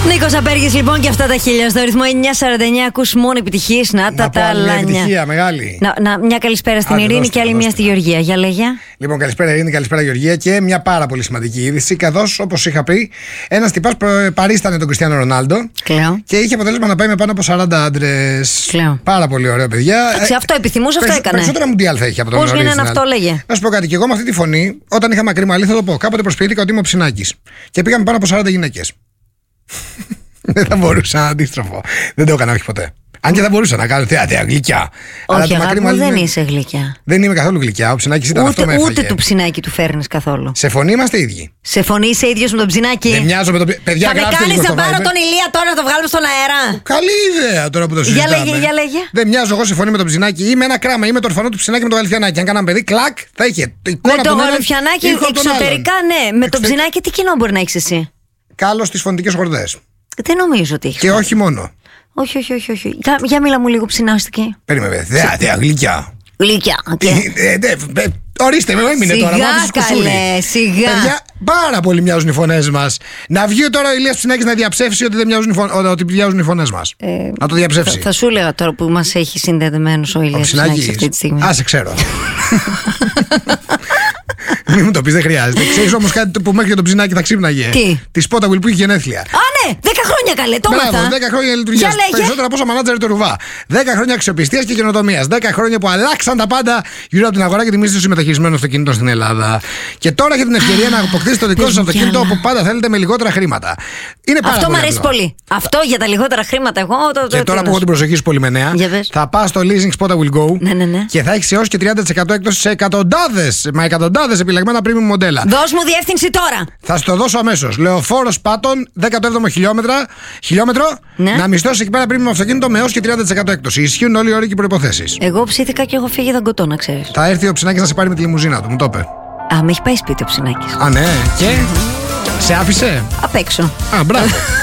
Νίκος Απέργης λοιπόν και αυτά τα χίλια στο ρυθμό 949. Ακούς μόνο επιτυχίες. Να τα ταλάνια. Επιτυχία μεγάλη. Μια καλησπέρα στην Ειρήνη και άλλη μια στη Γεωργία. Για λέγε. Λοιπόν, καλησπέρα Ειρήνη, καλησπέρα Γεωργία. Και μια πάρα πολύ σημαντική είδηση. Καθώς, όπως είχα πει, ένας τυπάς παρίστανε τον Κριστιάνο Ρονάλντο. Κλαίω. Και είχε αποτέλεσμα να πάει με πάνω από 40 άντρες. Κλαίω. Πάρα πολύ ωραίο, παιδιά. Αυτό επιθυμούσε, αυτό έκανε. Περισσότερα μουντιάλ θα είχε από τον Πώς γίνεται αυτό, λέγε. Να σου πω κάτι. Και εγώ με αυτή τη φωνή, όταν είχα μακρύ μαλλί, θα το πω. Κάποτε προσποιήθηκα ότι είμαι ο Ψινάκης. Και πήγαμε πάνω από 40 γυναίκες. Δεν θα μπορούσα αντίστροφο. Δεν το έκανα, όχι ποτέ. Αν και θα μπορούσα να κάνω θεατέα γλυκιά. Όχι, αγάπη μου, δεν είσαι γλυκιά. Δεν είμαι καθόλου γλυκιά. Ο Ψινάκης ήταν αυτό με έφαγε. Ούτε του Ψινάκη του φέρνεις καθόλου. Σε φωνή είμαστε ίδιοι. Σε φωνή είσαι ίδιος με τον Ψινάκη. Δεν μοιάζω με τον. Παιδιά, θα με κάνεις να πάρω τον Ηλία τώρα να το βγάλουμε στον αέρα. Καλή ιδέα τώρα που το συζητάμε. Για λέγε. Δεν μοιάζω εγώ σε φωνή με τον Ψινάκη. Είμαι ένα κράμα. Είμαι το ορφανό του Ψινάκη με το Γαλιφιανάκι. Αν κάναμε παιδί, κλακ, θα είχε. Με το Γαλιφιανάκι εξωτερικά, ναι. Με το Ψινάκη τι κοινό μπορεί να έχει εσύ. Κάλο στις φωνητικές χορδές. Δεν νομίζω ότι έχει. Και όχι μόνο. Όχι. Για μίλα μου λίγο ψινάστηκε. Περίμενε. Θεατέα γλυκιά. Γλυκιά. Ορίστε, με έμεινε τώρα. Σιγά. Παιδιά, πάρα πολύ μοιάζουν οι φωνές μας. Να βγει τώρα ο Ηλίας Ψινάκης να διαψεύσει ότι μοιάζουν οι φωνές μας. Να το διαψεύσει. Θα σου έλεγα τώρα που μας έχει συνδεδεμένους ο Ηλίας Ψινάκης αυτή τη στιγμή. Σε ξέρω. Μην μου το πεις, δεν χρειάζεται. Ξέρεις όμως κάτι που μέχρι και το Ψινάκη θα ξύπναγε. Τι? Τη Spotawheel που είχε γενέθλια. Α, ναι! 10 χρόνια καλέ, το μάθα. Μπράβο, 10 χρόνια λειτουργίας. Περισσότερα από όσα μανάτζερ του Ρουβά. 10 χρόνια αξιοπιστίας και καινοτομίας. 10 χρόνια που αλλάξαν τα πάντα γύρω από την αγορά και τη μίσθωση μεταχειρισμένων αυτοκινήτων στην Ελλάδα. Και τώρα έχετε την ευκαιρία να αποκτήσετε το δικό σας αυτοκίνητο όπου πάντα θέλετε με λιγότερα χρήματα. Είναι πάρα αυτό πολύ μου αρέσει απλό. πολύ. Αυτό για τα λιγότερα χρήματα, εγώ το. Και τώρα που έχω την προσοχή σου πολύ με νέα, θα πας στο Leasing Spotawheel Go και θα έχεις έως και 30% έκπτωση σε εκατοντάδες επιλεγμένα premium μοντέλα. Δώσ' μου διεύθυνση τώρα. Θα σου το δώσω αμέσως. Λεωφόρος Πάτων, 17ο χιλιόμετρο. Ναι. Να μισθώσεις εκεί πέρα premium αυτοκίνητο με έως και 30% έκπτωση. Ισχύουν όλοι οι όροι και οι προϋποθέσεις. Εγώ ψήθηκα και έχω φύγει δαγκωτό, να ξέρεις. Θα έρθει ο Ψινάκης να σε πάρει με τη λιμουζίνα του, μου το είπε. Α, με έχει πάει σπίτι ο Ψινάκης. Α, ναι. Και σε άφησε. Απ' έξω. Α, μπράβο.